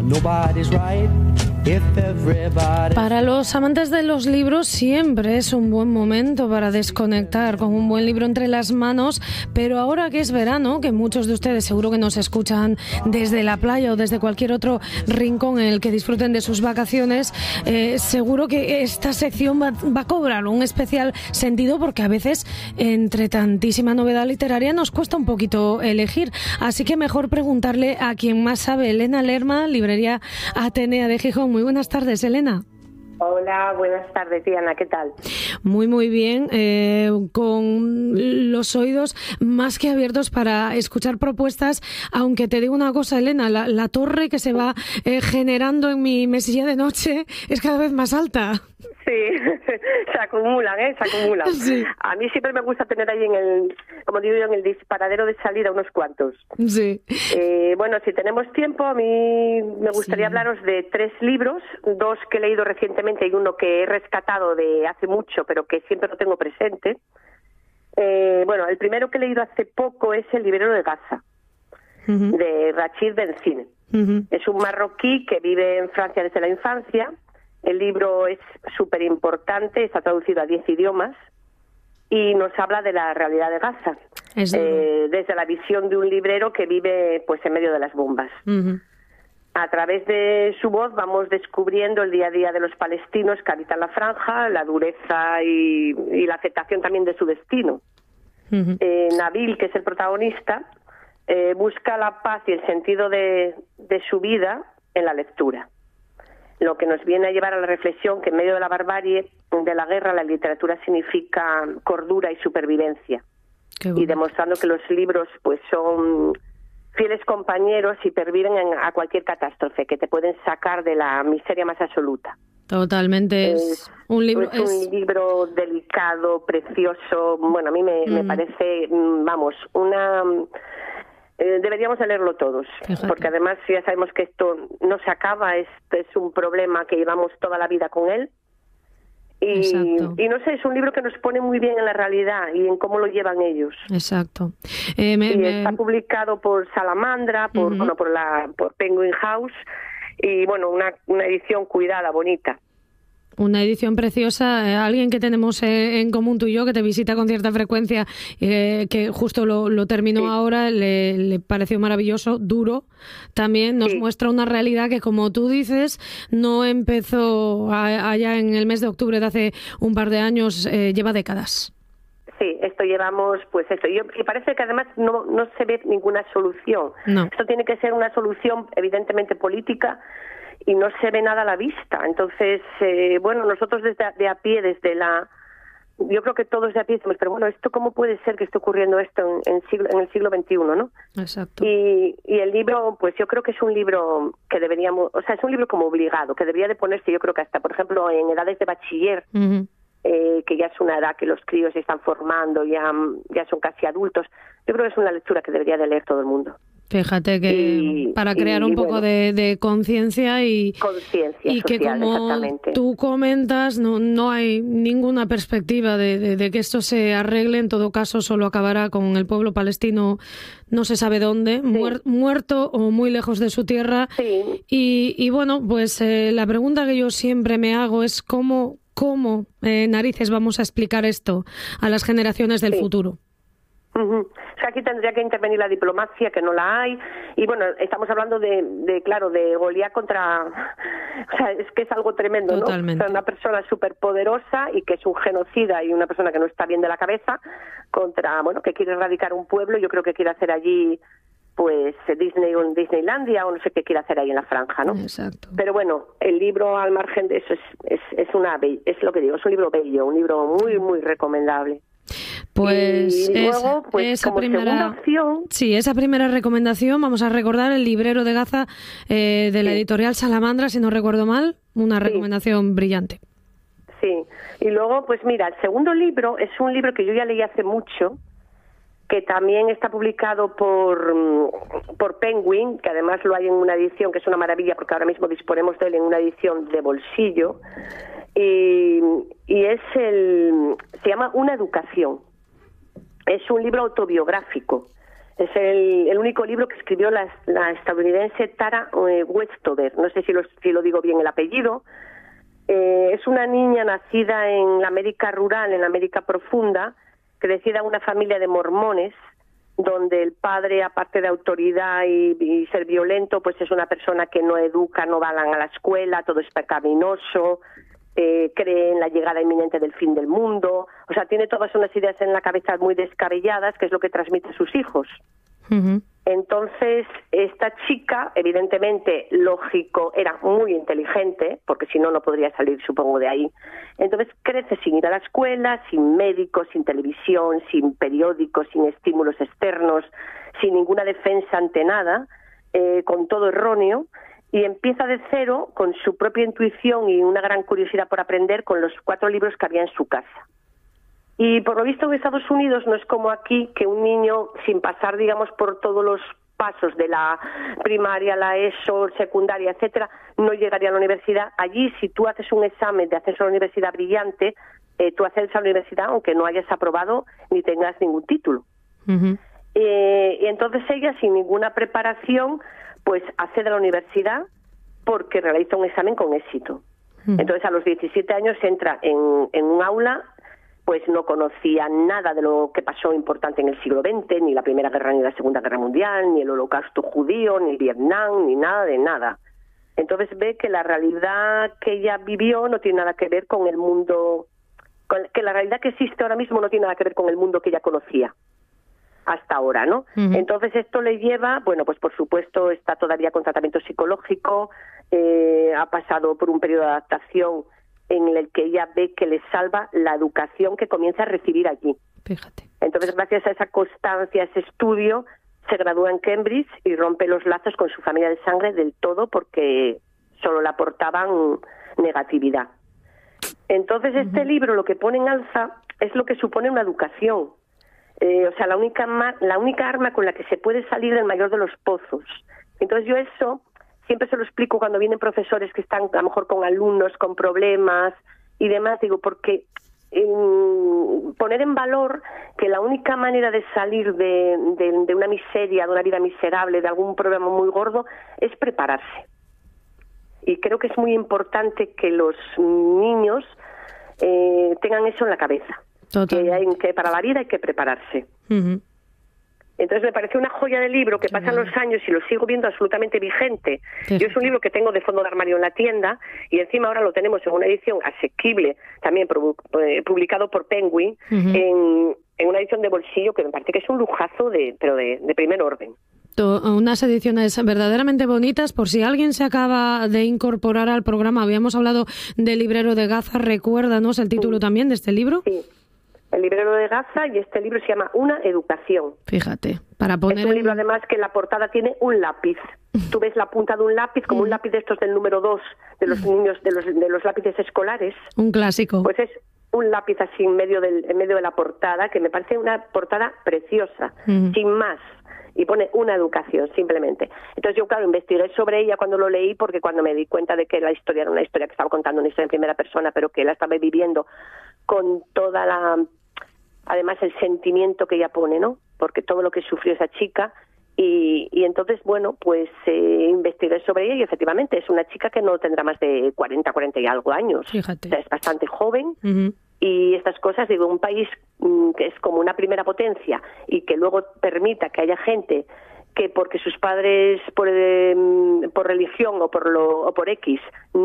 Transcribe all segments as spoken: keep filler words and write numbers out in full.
Nobody's right if everybody... Para los amantes de los libros siempre es un buen momento para desconectar con un buen libro entre las manos, pero ahora que es verano, que muchos de ustedes seguro que nos escuchan desde la playa o desde cualquier otro rincón en el que disfruten de sus vacaciones, eh, seguro que esta sección va, va a cobrar un especial sentido, porque a veces entre tantísima novedad literaria nos cuesta un poquito elegir, así que mejor preguntarle a quien más sabe. Elena Lerma, librería Atenea de Gijón. Muy buenas tardes, Elena. Hola, buenas tardes, Diana, ¿qué tal? Muy, muy bien, eh, con los oídos más que abiertos para escuchar propuestas, aunque te digo una cosa, Elena, la, la torre que se va eh, generando en mi mesilla de noche es cada vez más alta. Sí, se acumulan, ¿eh? Se acumulan. Sí. A mí siempre me gusta tener ahí en el, como digo yo, en el disparadero de salida unos cuantos. Sí. Eh, bueno, si tenemos tiempo, a mí me gustaría sí. hablaros de tres libros, dos que he leído recientemente y uno que he rescatado de hace mucho, pero que siempre lo tengo presente. Eh, bueno, el primero que he leído hace poco es El librero de Gaza, uh-huh. de Rachid Benzine. Uh-huh. Es un marroquí que vive en Francia desde la infancia. El libro es súper importante, está traducido a diez idiomas y nos habla de la realidad de Gaza, eh, desde la visión de un librero que vive pues en medio de las bombas. Uh-huh. A través de su voz vamos descubriendo el día a día de los palestinos que habitan la franja, la dureza y, y la aceptación también de su destino. Uh-huh. Eh, Nabil, que es el protagonista, eh, busca la paz y el sentido de, de su vida en la lectura, lo que nos viene a llevar a la reflexión que en medio de la barbarie de la guerra la literatura significa cordura y supervivencia, y demostrando que los libros pues son fieles compañeros y perviven en, a cualquier catástrofe, que te pueden sacar de la miseria más absoluta. Totalmente, es, es un libro es un es... libro delicado, precioso. Bueno, a mí me, mm. me parece, vamos, una... Eh, deberíamos de leerlo todos, Fíjate. porque además ya sabemos que esto no se acaba, este es un problema que llevamos toda la vida con él. Y, y no sé, es un libro que nos pone muy bien en la realidad y en cómo lo llevan ellos. Exacto. Eh, me, y me... está publicado por Salamandra, por, uh-huh. bueno, por, la, por Penguin House, y bueno, una, una edición cuidada, bonita. Una edición preciosa, eh, alguien que tenemos eh, en común tú y yo, que te visita con cierta frecuencia, eh, que justo lo, lo terminó sí. ahora, le, le pareció maravilloso, duro, también nos sí. muestra una realidad que, como tú dices, no empezó a, allá en el mes de octubre de hace un par de años, eh, lleva décadas. Sí, esto llevamos, pues esto, y, y parece que además no, no se ve ninguna solución. No. Esto tiene que ser una solución evidentemente política, y no se ve nada a la vista. Entonces, eh, bueno, nosotros desde de a pie, desde la... Yo creo que todos de a pie decimos, pero bueno, ¿esto cómo puede ser que esté ocurriendo esto en, en, siglo, en el siglo veintiuno, ¿no? Exacto. Y, y el libro, pues yo creo que es un libro que deberíamos... O sea, es un libro como obligado, que debería de ponerse, yo creo que hasta, por ejemplo, en edades de bachiller, uh-huh. eh, que ya es una edad que los críos se están formando, ya, ya son casi adultos. Yo creo que es una lectura que debería de leer todo el mundo. Fíjate que y, para crear y, un poco bueno, de, de conciencia y, y social, que como tú comentas no, no hay ninguna perspectiva de, de, de que esto se arregle. En todo caso solo acabará con el pueblo palestino no se sabe dónde, sí. muer, muerto o muy lejos de su tierra. Sí. Y, y bueno, pues eh, la pregunta que yo siempre me hago es cómo, cómo eh, narices vamos a explicar esto a las generaciones del sí. futuro. Uh-huh. O sea, aquí tendría que intervenir la diplomacia, que no la hay, y bueno, estamos hablando de, de claro, de Goliat contra, o sea, es que es algo tremendo, Totalmente. ¿no? O sea, una persona súper poderosa y que es un genocida y una persona que no está bien de la cabeza contra, bueno, que quiere erradicar un pueblo. Yo creo que quiere hacer allí, pues, Disney o Disneylandia o no sé qué quiere hacer ahí en la franja, ¿no? Exacto. Pero bueno, el libro al margen de eso es, es, es una, es lo que digo, es un libro bello, un libro muy, muy recomendable. Pues, y luego, esa, pues esa como primera segunda opción, sí, esa primera recomendación, vamos a recordar El librero de Gaza eh, de la sí. editorial Salamandra, si no recuerdo mal, una sí. recomendación brillante. Sí, y luego, pues mira, el segundo libro es un libro que yo ya leí hace mucho, que también está publicado por, por Penguin, que además lo hay en una edición que es una maravilla porque ahora mismo disponemos de él en una edición de bolsillo, y, y es el, se llama Una educación. Es un libro autobiográfico Es el, el único libro que escribió la, la estadounidense Tara eh, Westover. No sé si lo, si lo digo bien el apellido. Eh, es una niña nacida en la América rural, en la América profunda, crecida en una familia de mormones, donde el padre, aparte de autoridad y, y ser violento, pues es una persona que no educa, no van a la escuela, todo es pecaminoso, eh, cree en la llegada inminente del fin del mundo, o sea, tiene todas unas ideas en la cabeza muy descabelladas, que es lo que transmite a sus hijos. Uh-huh. Entonces, esta chica, evidentemente, lógico, era muy inteligente, porque si no, no podría salir, supongo, de ahí. Entonces, crece sin ir a la escuela, sin médicos, sin televisión, sin periódicos, sin estímulos externos, sin ninguna defensa ante nada, eh, con todo erróneo, y empieza de cero, con su propia intuición y una gran curiosidad por aprender, con los cuatro libros que había en su casa. Y por lo visto en Estados Unidos no es como aquí, que un niño, sin pasar, digamos, por todos los pasos de la primaria, la ESO, secundaria, etcétera, no llegaría a la universidad. Allí, si tú haces un examen de acceso a la universidad brillante, eh, tú accedes a la universidad aunque no hayas aprobado ni tengas ningún título. Uh-huh. Eh, y entonces ella, sin ninguna preparación, pues accede a la universidad porque realiza un examen con éxito. Uh-huh. Entonces, a los diecisiete años entra en, en un aula. Pues no conocía nada de lo que pasó importante en el siglo veinte, ni la Primera Guerra ni la Segunda Guerra Mundial, ni el Holocausto judío, ni Vietnam, ni nada de nada. Entonces ve que la realidad que ella vivió no tiene nada que ver con el mundo, con, que la realidad que existe ahora mismo no tiene nada que ver con el mundo que ella conocía hasta ahora, ¿no? Uh-huh. Entonces esto le lleva, bueno, pues por supuesto está todavía con tratamiento psicológico, eh, ha pasado por un periodo de adaptación en el que ella ve que le salva la educación que comienza a recibir allí. Fíjate. Entonces, gracias a esa constancia, a ese estudio, se gradúa en Cambridge y rompe los lazos con su familia de sangre del todo porque solo le aportaban negatividad. Entonces, este uh-huh. libro lo que pone en alza es lo que supone una educación. Eh, o sea, la única, ma- la única arma con la que se puede salir del mayor de los pozos. Entonces, yo eso siempre se lo explico cuando vienen profesores que están a lo mejor con alumnos con problemas y demás, digo, porque eh, poner en valor que la única manera de salir de, de, de una miseria, de una vida miserable, de algún problema muy gordo, es prepararse. Y creo que es muy importante que los niños eh, tengan eso en la cabeza. Total. Que, hay, que para la vida hay que prepararse. Uh-huh. Entonces me parece una joya de libro que pasan los años y lo sigo viendo absolutamente vigente. Sí. Yo es un libro que tengo de fondo de armario en la tienda y encima ahora lo tenemos en una edición asequible, también publicado por Penguin, uh-huh. en, en una edición de bolsillo que me parece que es un lujazo, de pero de, de primer orden. Unas ediciones verdaderamente bonitas. Por si alguien se acaba de incorporar al programa, habíamos hablado del librero de Gaza. Recuérdanos el título sí. también de este libro. Sí. El librero de Gaza, y este libro se llama Una educación. Fíjate, para poner... Es un libro, además, que en la portada tiene un lápiz. Tú ves la punta de un lápiz, como un lápiz de estos del número dos, de los niños, de los, de los lápices escolares. Un clásico. Pues es un lápiz así en medio, del, en medio de la portada, que me parece una portada preciosa, uh-huh. sin más. Y pone una educación, simplemente. Entonces yo, claro, investigué sobre ella cuando lo leí, porque cuando me di cuenta de que la historia era una historia que estaba contando, una historia en primera persona, pero que la estaba viviendo con toda la... Además, el sentimiento que ella pone, ¿no? Porque todo lo que sufrió esa chica. Y, y entonces, bueno, pues eh, investigué sobre ella y efectivamente es una chica que no tendrá más de cuarenta, cuarenta y algo años. Fíjate. O sea, es bastante joven. Uh-huh. Y estas cosas, digo, un país mmm, que es como una primera potencia y que luego permita que haya gente que porque sus padres por, eh, por religión o por, lo, o por X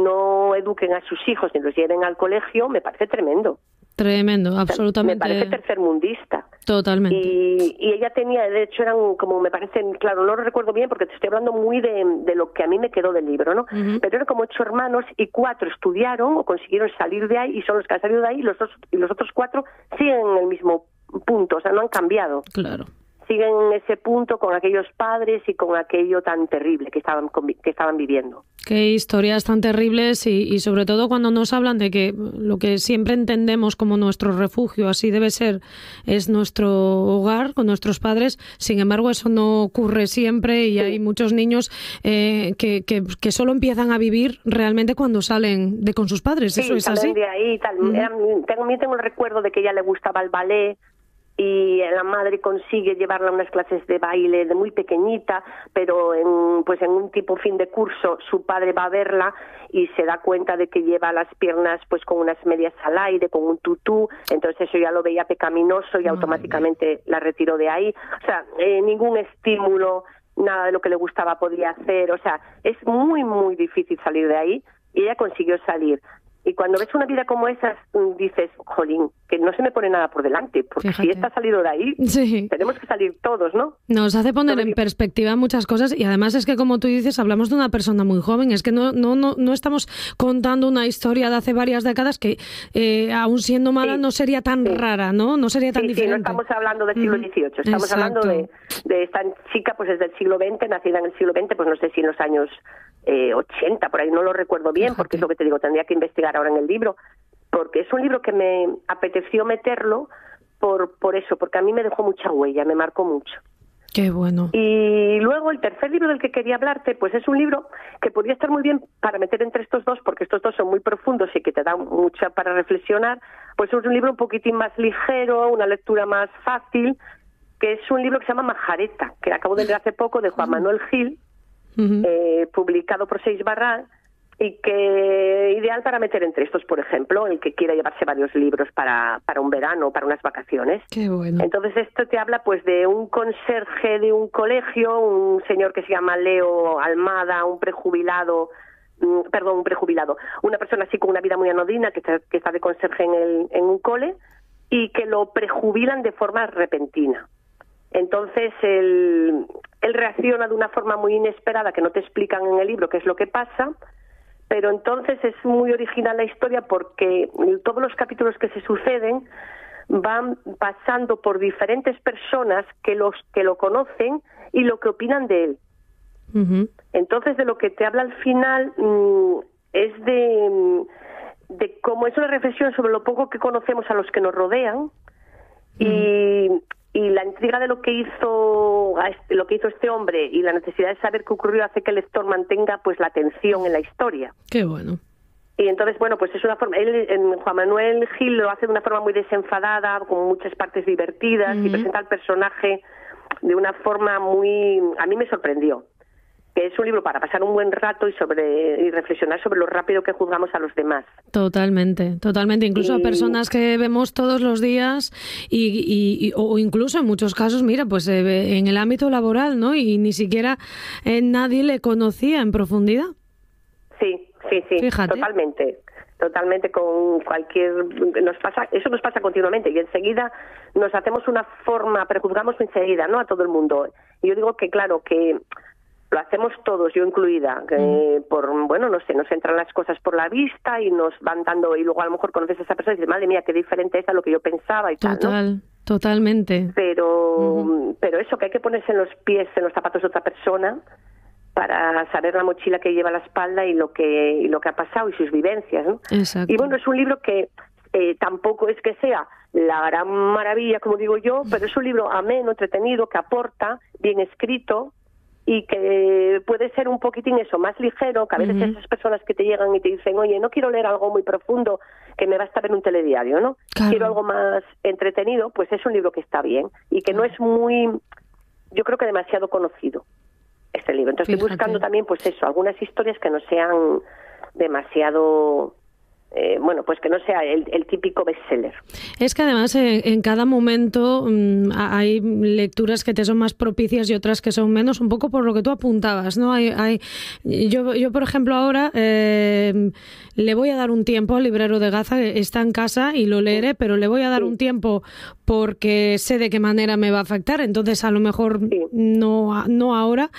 no eduquen a sus hijos ni los lleven al colegio, me parece tremendo. Tremendo, absolutamente. Me parece tercermundista. Totalmente. Y, y ella tenía, de hecho, eran como, me parece, claro, no lo recuerdo bien porque te estoy hablando muy de, de lo que a mí me quedó del libro, ¿no? Uh-huh. Pero eran como ocho hermanos y cuatro estudiaron o consiguieron salir de ahí y son los que han salido de ahí y los, dos, y los otros cuatro siguen en el mismo punto, o sea, no han cambiado. Claro. Siguen en ese punto con aquellos padres y con aquello tan terrible que estaban que estaban viviendo. Qué historias tan terribles y, y sobre todo cuando nos hablan de que lo que siempre entendemos como nuestro refugio, así debe ser, es nuestro hogar con nuestros padres. Sin embargo, eso no ocurre siempre y sí. hay muchos niños eh, que, que, que solo empiezan a vivir realmente cuando salen de con sus padres. Sí, ¿Eso es así? De ahí, tal. Uh-huh. Era, también tengo el recuerdo de que a ella le gustaba el ballet. y la madre consigue llevarla a unas clases de baile de muy pequeñita, pero en, pues en un tipo fin de curso su padre va a verla y se da cuenta de que lleva las piernas pues con unas medias al aire, con un tutú, entonces eso ya lo veía pecaminoso y Madre automáticamente mía. la retiró de ahí. O sea, eh, ningún estímulo, nada de lo que le gustaba podía hacer, o sea, es muy, muy difícil salir de ahí y ella consiguió salir. Y cuando ves una vida como esa, dices, jolín, que no se me pone nada por delante, porque Fíjate. si esta ha salido de ahí, Sí. tenemos que salir todos, ¿no? Nos hace poner Todo en bien. perspectiva muchas cosas y además es que, como tú dices, hablamos de una persona muy joven, es que no no no, no estamos contando una historia de hace varias décadas que, eh, aún siendo mala, Sí, no sería tan sí. rara, ¿no? No sería tan Sí, sí, no diferente. estamos hablando del siglo Ujú. dieciocho, estamos Exacto. hablando de, de esta chica pues desde el siglo veinte, nacida en el siglo veinte, pues no sé si en los años eh, ochenta, por ahí no lo recuerdo bien, Fíjate. porque es lo que te digo, tendría que investigar ahora en el libro, porque es un libro que me apeteció meterlo por, por eso, porque a mí me dejó mucha huella, me marcó mucho. Qué bueno. Y luego el tercer libro del que quería hablarte, pues es un libro que podría estar muy bien para meter entre estos dos, porque estos dos son muy profundos y que te dan mucha para reflexionar, pues es un libro un poquitín más ligero, una lectura más fácil, que es un libro que se llama Majareta, que acabo de leer hace poco, de Juan Manuel Gil, Ujú. eh, publicado por Seis Barral, y que ideal para meter entre estos, por ejemplo, el que quiera llevarse varios libros para, para un verano, para unas vacaciones. Qué bueno. Entonces esto te habla pues de un conserje de un colegio, un señor que se llama Leo Almada, un prejubilado, mm, perdón, un prejubilado, una persona así con una vida muy anodina que está, que está de conserje en, el, en un cole y que lo prejubilan de forma repentina. Entonces él, él reacciona de una forma muy inesperada que no te explican en el libro qué es lo que pasa, pero entonces es muy original la historia porque todos los capítulos que se suceden van pasando por diferentes personas que los que lo conocen y lo que opinan de él. Ujú. Entonces de lo que te habla al final mmm, es de, de cómo es una reflexión sobre lo poco que conocemos a los que nos rodean y, y la intriga de lo que hizo a este, lo que hizo este hombre y la necesidad de saber qué ocurrió hace que el lector mantenga pues la atención en la historia. Qué bueno. Y entonces, bueno, pues es una forma, él, en Juan Manuel Gil lo hace de una forma muy desenfadada, con muchas partes divertidas, Uh-huh. y presenta al personaje de una forma muy, a mí me sorprendió. Que es un libro para pasar un buen rato y sobre y reflexionar sobre lo rápido que juzgamos a los demás. Totalmente, totalmente. Incluso a Y- personas que vemos todos los días y, y- y- o incluso en muchos casos, mira, pues eh, en el ámbito laboral, ¿no? Y ni siquiera eh, nadie le conocía en profundidad. Sí, sí, sí, Fíjate. totalmente. Totalmente con cualquier... nos pasa Eso nos pasa continuamente y enseguida nos hacemos una forma, prejuzgamos enseguida, ¿no? A todo el mundo. Y yo digo que, claro, que lo hacemos todos, yo incluida, que Mm. por, bueno, no sé, nos entran las cosas por la vista y nos van dando, y luego a lo mejor conoces a esa persona y dices, madre mía, qué diferente es a lo que yo pensaba y tal, ¿no? Total, totalmente. Pero, Ujú. pero eso, que hay que ponerse en los pies, en los zapatos de otra persona para saber la mochila que lleva a la espalda y lo que, y lo que ha pasado y sus vivencias, ¿no? Exacto. Y bueno, es un libro que eh, tampoco es que sea la gran maravilla, como digo yo, pero es un libro ameno, entretenido, que aporta, bien escrito y que puede ser un poquitín eso, más ligero, que a veces Ujú. esas personas que te llegan y te dicen, oye, no quiero leer algo muy profundo que me basta ver un telediario, ¿no? Claro. Quiero algo más entretenido, pues es un libro que está bien y que no es muy, yo creo que demasiado conocido este libro. Entonces Fíjate. estoy buscando también, pues eso, algunas historias que no sean demasiado... Eh, bueno, pues que no sea el, el típico bestseller. Es que además en, en cada momento mmm, hay lecturas que te son más propicias y otras que son menos, un poco por lo que tú apuntabas, ¿no? Hay, hay, yo, yo, por ejemplo, ahora eh, le voy a dar un tiempo al Librero de Gaza, está en casa y lo leeré, pero le voy a dar Sí. un tiempo porque sé de qué manera me va a afectar, entonces a lo mejor Sí. no, no ahora.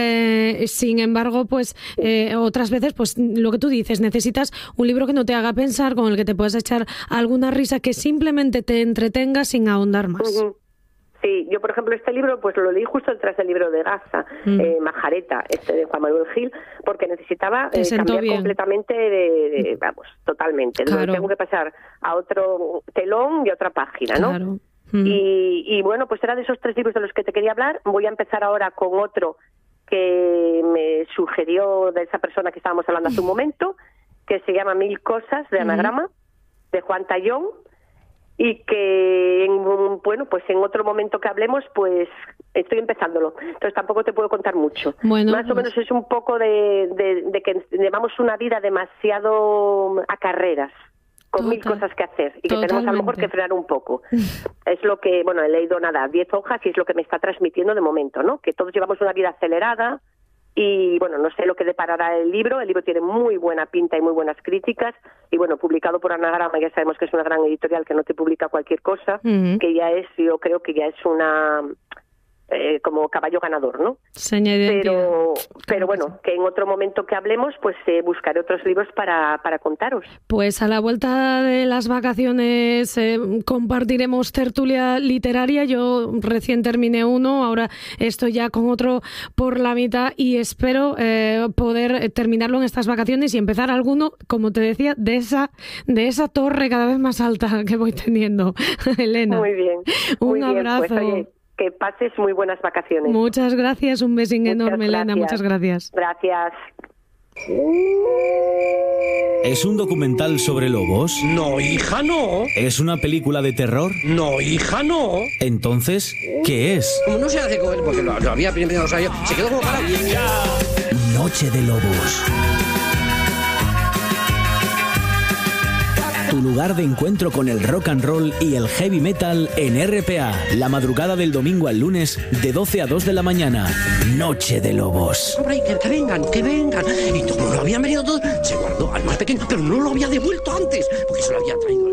Eh, sin embargo, pues eh, otras veces, pues lo que tú dices, necesitas un libro que no te haga pensar, con el que te puedas echar alguna risa, que simplemente te entretenga sin ahondar más. Uh-huh. Sí, yo por ejemplo este libro pues lo leí justo detrás del Libro de Gaza, Mm. eh, Majareta, este de Juan Manuel Gil, porque necesitaba Te eh, sentó cambiar bien. completamente de, de- vamos, totalmente. Claro. Tengo que pasar a otro telón y a otra página, ¿no? Claro. Mm. Y, y bueno, pues era de esos tres libros de los que te quería hablar. Voy a empezar ahora con otro que me sugirió de esa persona que estábamos hablando hace un momento, que se llama Mil cosas, de Anagrama, de Juan Tallón. y que, en, bueno, pues en otro momento que hablemos, pues estoy empezándolo. Entonces tampoco te puedo contar mucho. Bueno, Más pues... o menos es un poco de, de, de que llevamos una vida demasiado a carreras, con Total. mil cosas que hacer y que Totalmente. tenemos a lo mejor que frenar un poco. Es lo que, bueno, he leído nada, diez hojas y es lo que me está transmitiendo de momento, ¿no? Que todos llevamos una vida acelerada y, bueno, no sé lo que deparará el libro. El libro tiene muy buena pinta y muy buenas críticas y, bueno, publicado por Anagrama, ya sabemos que es una gran editorial que no te publica cualquier cosa, uh-huh. que ya es, yo creo que ya es una... Eh, como caballo ganador, ¿no? Pero, pero bueno, que en otro momento que hablemos, pues eh, buscaré otros libros para, para contaros. Pues a la vuelta de las vacaciones eh, compartiremos tertulia literaria. Yo recién terminé uno, ahora estoy ya con otro por la mitad y espero eh, poder terminarlo en estas vacaciones y empezar alguno, como te decía, de esa, de esa torre cada vez más alta que voy teniendo. Elena. Muy bien. Un muy abrazo. Bien, pues, oye, que pases muy buenas vacaciones. Muchas gracias, un besín muchas enorme, gracias. Elena, muchas gracias. Gracias. ¿Es un documental sobre lobos? No, hija, no. ¿Es una película de terror? No, hija, no. Entonces, ¿qué es? Como no se hace con él, porque lo, lo había primero, o sea, yo, se quedó como para... Noche de Lobos. Tu lugar de encuentro con el rock and roll y el heavy metal en R P A. La madrugada del domingo al lunes de doce a dos de la mañana. Noche de Lobos. Hombre, que, que vengan, que vengan. Y como lo habían venido todos, se guardó al más pequeño, pero no lo había devuelto antes, porque se lo había traído.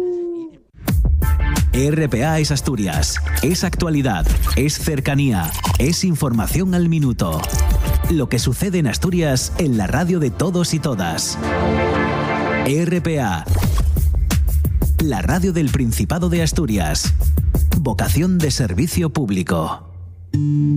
R P A es Asturias, es actualidad, es cercanía, es información al minuto. Lo que sucede en Asturias en la radio de todos y todas. R P A, la radio del Principado de Asturias. Vocación de servicio público.